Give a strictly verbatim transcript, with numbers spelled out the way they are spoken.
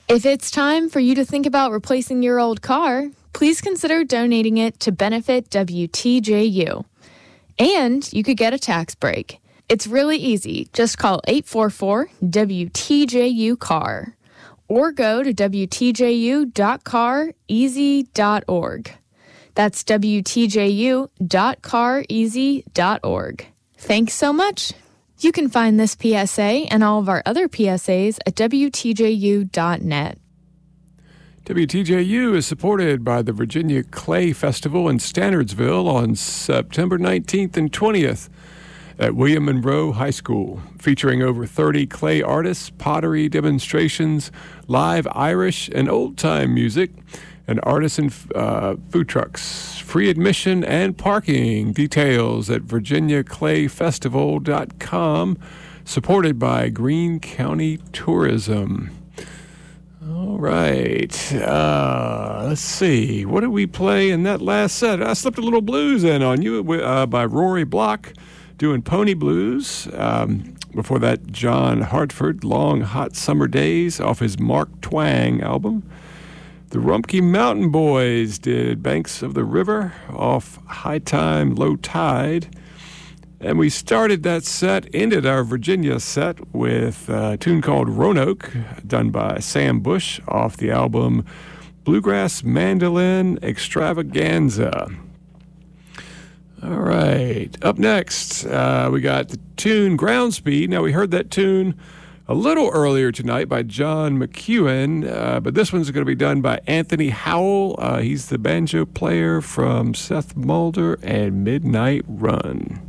If it's time for you to think about replacing your old car, please consider donating it to benefit W T J U. And you could get a tax break. It's really easy. Just call eight four four W T J U C A R or go to W T J U dot car easy dot org. That's W T J U dot car easy dot org. Thanks so much. You can find this P S A and all of our other P S As at W T J U dot net. W T J U is supported by the Virginia Clay Festival in Standardsville on September nineteenth and twentieth at William Monroe High School, featuring over thirty clay artists, pottery demonstrations, live Irish and old-time music, and artisan uh, food trucks. Free admission and parking. Details at virginia clay festival dot com, supported by Greene County Tourism. All right. Uh, let's see. What did we play in that last set? I slipped a little blues in on you uh, by Rory Block, doing Pony Blues. Um, before that, John Hartford, Long Hot Summer Days, off his Mark Twang album. The Rumpke Mountain Boys did Banks of the River off High Time, Low Tide. And we started that set, ended our Virginia set with a tune called Roanoke, done by Sam Bush off the album Bluegrass Mandolin Extravaganza. All right, up next, uh, we got the tune Ground Speed. Now, we heard that tune a little earlier tonight by John McEwen, uh, but this one's going to be done by Anthony Howell. Uh, he's the banjo player from Seth Mulder and Midnight Run.